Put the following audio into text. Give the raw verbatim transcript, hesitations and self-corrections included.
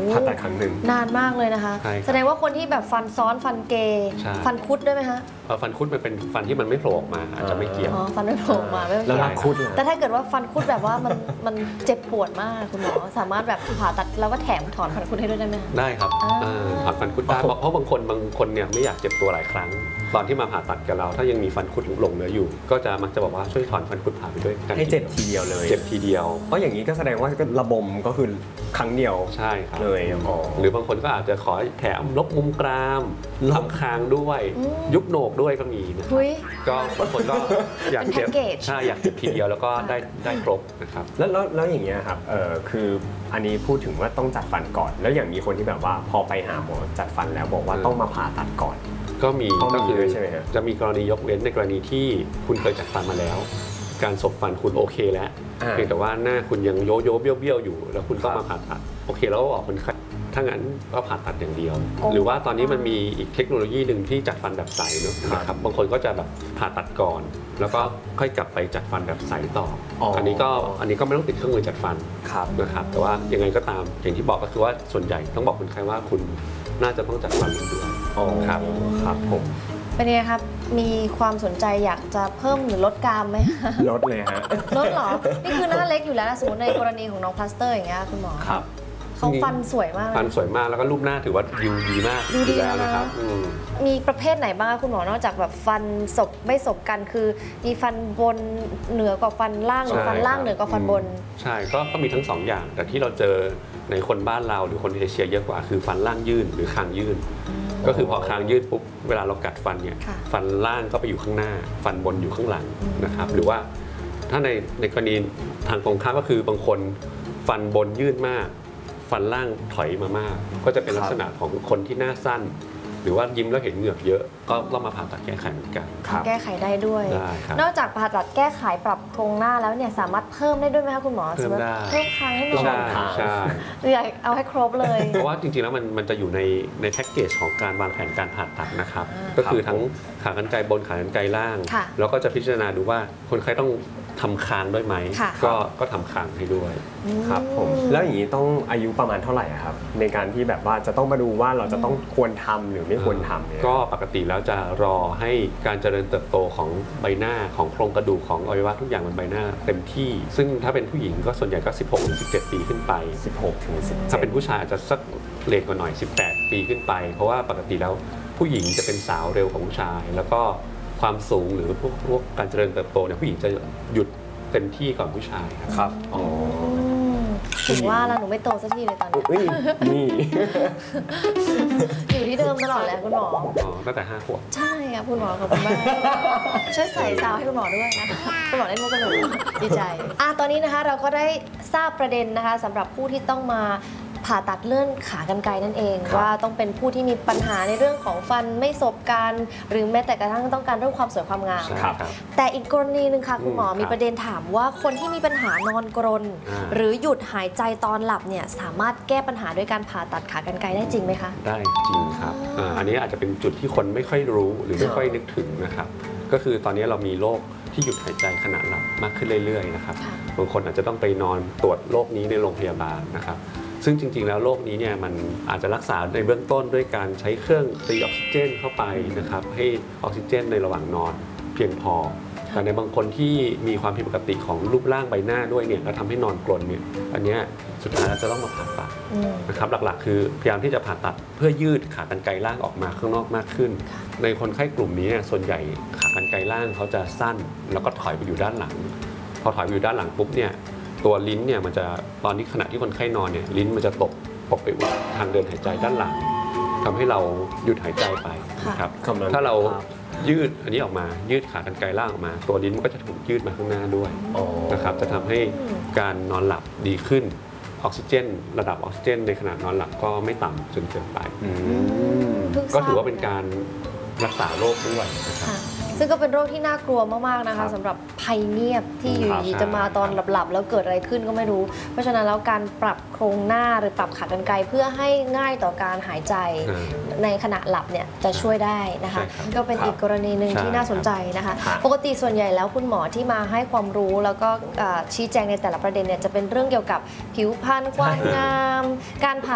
ผ่าตัดครั้งหนึ่งนานมากเลยนะคะแสดงว่าคนที่แบบฟันซ้อนฟันเกยฟันคุดด้วยไหมคะฟันคุดมันเป็นฟันที่มันไม่โผล่ออกมาอาจจะไม่เกี่ยวอ๋อฟันไม่โผล่มาไม่แล้วรักคุดแต่ถ้าเกิดว่าฟันคุดแบบว่ามันมันเจ็บปวดมากคุณหมอสามารถแบบผ่าตัดแล้วก็แถมถอนฟันคุดให้ด้วยได้ไหมได้ครับถอนฟันคุดได้เพราะบางคนบางคนเนี่ยไม่อยากเจ็บตัวหลายครั้งตอนที่มาผ่าตัดกับเราถ้ายังมีฟันคุดหลงเหลืออยู่ก็จะมักจะบอกว่าช่วยถอนฟันคุดผ่าไปด้วยกันให้เจ็บทีเดียวเลยเจ็บทีเดียวเพราะอย่างนี้ก็แสดงว่าระบมก็คือครั้งเดียวใช่ครับเลยหรือบางคนก็อาจจะขอแถมลบมุมกรามทำคางด้วยยุบโหนกด้วยก็มีนะครับก็บางคนก็อยากเจ็บใช่อยากเจ็บทีเดียวแล้วก็ได้ได้ครบนะครับแล้วแล้วอย่างเงี้ยครับเออคืออันนี้พูดถึงว่าต้องจัดฟันก่อนแล้วอย่างมีคนที่แบบว่าพอไปหาหมอจัดฟันแล้วบอกว่าต้องมาผ่าตัดก่อนก็มีก็คือใช่ไหมครับจะมีกรณียกเว้นในกรณีที่คุณเคยจัดฟันมาแล้วการสบฟันคุณโอเคแล้วเพียงแต่ว่าหน้าคุณยังโยโย่เบี้ยวเบี้ยวอยู่แล้วคุณก็มาผ่าตัดโอเคแล้วบอกคนไข้ถ้างั้นก็ผ่าตัดอย่างเดียวหรือว่าตอนนี้มันมีอีกเทคโนโลยีหนึ่งที่จัดฟันแบบใสเนาะนะครับบางคนก็จะแบบผ่าตัดก่อนแล้วก็ค่อยกลับไปจัดฟันแบบใสต่ออันนี้ก็อันนี้ก็ไม่ต้องติดเครื่องมือจัดฟันนะครับแต่ว่ายังไงก็ตามอย่างที่บอกก็คือว่าส่วนใหญ่ต้องบอกคนไข้ว่าคุณน่าจะต้องจัดฟันด้วยครับครับผมเป็นไงครับมีความสนใจอยากจะเพิ่มหรือลดกรามไหมลดเลยฮะลดเหรอนี่คือหน้าเล็กอยู่แล้วนะสมมติในกรณีของน้องพลาสเตอร์อย่างเงี้ยคุณหมอครับเขาฟันสวยมากฟันสวยมากแล้วก็รูปหน้าถือว่าดูดีมากดูดีแล้วนะครับมีประเภทไหนบ้างคุณหมอนอกจากแบบฟันศพไม่ศพกันคือมีฟันบนเหนือกว่าฟันล่างหรือฟันล่างเหนือกว่าฟันบนใช่ก็ก็มีทั้งสองอย่างแต่ที่เราเจอในคนบ้านเราหรือคนเอเชียเยอะกว่าคือฟันล่างยื่นหรือคางยื่นก็คือพอคางยืดปุ๊บเวลาเรากัดฟันเนี่ยฟันล่างก็ไปอยู่ข้างหน้าฟันบนอยู่ข้างหลังนะครับหรือว่าถ้าในในกรณีทางตรงข้ามก็คือบางคนฟันบนยืดมากฟันล่างถอยมามากก็จะเป็นลักษณะของคนที่หน้าสั้นหรือว่ายิ้มแล้วเห็นเหงือกเยอะก็ต้องมาผ่าตัดแก้ไขเหมือนกันแก้ไขได้ด้วยนอกจากผ่าตัดแก้ไขปรับโครงหน้าแล้วเนี่ยสามารถเพิ่มได้ด้วยไหมคะคุณหมอเพิ่มได้เพิ่มคางให้หน่อยใช่ใช่อยากเอาให้ครบเลยเพราะว่าจริงๆแล้วมันมันจะอยู่ในในแพ็กเกจของการวางแผนการผ่าตัดนะครับก็คือทั้งขากรรไกรบนขากรรไกรล่างแล้วก็จะพิจารณาดูว่าคนไข้ต้องทำคางด้วยไหมก็ก็ทำคางให้ด้วยครับผมแล้วอย่างนี้ต้องอายุประมาณเท่าไหร่ครับในการที่แบบว่าจะต้องมาดูว่าเราจะต้องควรทำหรือไม่ควรทำก็ปกติแล้วจะรอให้การเจริญเติบโตของใบหน้าของโครงกระดูกของอวัยวะทุกอย่างบนใบหน้าเต็มที่ซึ่งถ้าเป็นผู้หญิงก็ส่วนใหญ่ก็ สิบหกถึงสิบเจ็ด ปีขึ้นไปสิบหกถึงสิบเจ็ดถ้าเป็นผู้ชายอาจจะสักเลทกว่าหน่อยสิบแปด ปีขึ้นไปเพราะว่าปกติแล้วผู้หญิงจะเป็นสาวเร็วของผู้ชายแล้วก็ความสูงหรือพวกพวกการเจริญเติบโตเนี่ยผู้หญิงจะหยุดเต็มที่ก่อนผู้ชายครับอ๋อถึงว่าแล้วหนูไม่โตสักทีเลยตอนนี้นี่อยู่ที่เดิมตลอดแล้วคุณหมออ๋อตั้งแต่ห้าขวบใช่ครับคุณหมอขอบคุณมากช่วยใส่ซาวให้คุณหมอด้วยนะคุณหมอได้มุกกันหนูดีใจอ่ะตอนนี้นะคะเราก็ได้ทราบประเด็นนะคะสำหรับผู้ที่ต้องมาผ่าตัดเลื่อนขากรรไกรนั่นเองว่าต้องเป็นผู้ที่มีปัญหาในเรื่องของฟันไม่สบกันหรือแม้แต่กระทั่งต้องการเรื่องความสวยความงามแต่อีกกรณีหนึ่งค่ะคุณหมอมีประเด็นถามว่าคนที่มีปัญหานอนกรนหรือหยุดหายใจตอนหลับเนี่ยสามารถแก้ปัญหาด้วยการผ่าตัดขากรรไกรได้จริงไหมคะได้จริงครับอันนี้อาจจะเป็นจุดที่คนไม่ค่อยรู้หรือไม่ค่อยนึกถึงนะครับก็คือตอนนี้เรามีโรคที่หยุดหายใจขณะหลับมากขึ้นเรื่อยๆนะครับบางคนอาจจะต้องไปนอนตรวจโรคนี้ในโรงพยาบาลนะครับซึ่งจริงๆแล้วโรคนี้เนี่ยมันอาจจะรักษาในเบื้องต้นด้วยการใช้เครื่องตีออกซิเจนเข้าไปนะครับให้ออกซิเจนในระหว่างนอนเพียงพอแต่ในบางคนที่มีความผิดปกติของรูปร่างใบหน้าด้วยเนี่ยแล้วทำให้นอนกรนเนี่ยอันนี้สุดท้ายเราจะต้องมาผ่าตัดนะครับหลักๆคือพยายามที่จะผ่าตัดเพื่อยืดขากรรไกรล่างออกมาข้างนอกมากขึ้นในคนไข้กลุ่มนี้ส่วนใหญ่ขากรรไกรล่างเขาจะสั้นแล้วก็ถอยไปอยู่ด้านหลังพอถอยไปอยู่ด้านหลังปุ๊บเนี่ยตัวลิ้นเนี่ยมันจะตอนที่ขณะที่คนไข้นอนเนี่ยลิ้นมันจะตกตกไปอุดทางเดินหายใจด้านหลังทำให้เราหยุดหายใจไปนะครับถ้าเรายืดอันนี้ออกมายืดขากรรไกรล่างออกมาตัวลิ้นมันก็จะถูกยืดมาข้างหน้าด้วยนะครับจะทำให้การนอนหลับดีขึ้นออกซิเจนระดับออกซิเจนในขณะนอนหลับก็ไม่ต่ำจนเกินไปก็ถือว่าเป็นการรักษาโรคด้วยนะครับซึ่งก็เป็นโรคที่น่ากลัวมากๆนะคะสำหรับภัยเงียบที่อยู่ดีจะมาตอนหลับๆแล้วเกิดอะไรขึ้นก็ไม่รู้เพราะฉะนั้นแล้วการปรับโครงหน้าหรือปรับขากรรไกรเพื่อให้ง่ายต่อการหายใจในขณะหลับเนี่ยจะช่วยได้นะคะก็เป็นอีกกรณีหนึ่งที่น่าสนใจนะคะปกติส่วนใหญ่แล้วคุณหมอที่มาให้ความรู้แล้วก็ชี้แจงในแต่ละประเด็นเนี่ยจะเป็นเรื่องเกี่ยวกับผิวพรรณความงามการผ่า